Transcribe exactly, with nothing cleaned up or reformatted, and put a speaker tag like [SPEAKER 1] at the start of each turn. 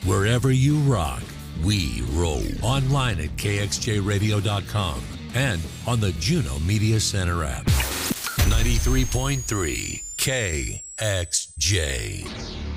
[SPEAKER 1] Wherever you rock, we roll. Online at K X J radio dot com and on the Juno Media Center app. ninety-three point three K X J.